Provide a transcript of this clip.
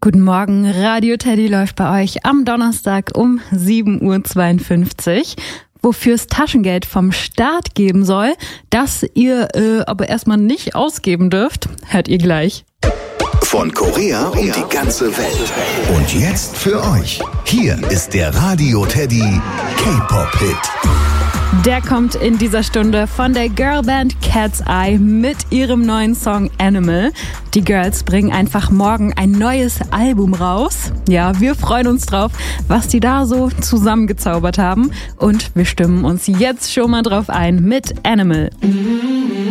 Guten Morgen, Radio Teddy läuft bei euch am Donnerstag um 7.52 Uhr. Wofür es Taschengeld vom Staat geben soll, das ihr aber erstmal nicht ausgeben dürft, hört ihr gleich. Von Korea um die ganze Welt. Und jetzt für euch. Hier ist der Radio Teddy K-Pop-Hit. Der kommt in dieser Stunde von der Girlband Cat's Eye mit ihrem neuen Song Animal. Die Girls bringen einfach morgen ein neues Album raus. Ja, wir freuen uns drauf, was die da so zusammengezaubert haben. Und wir stimmen uns jetzt schon mal drauf ein mit Animal.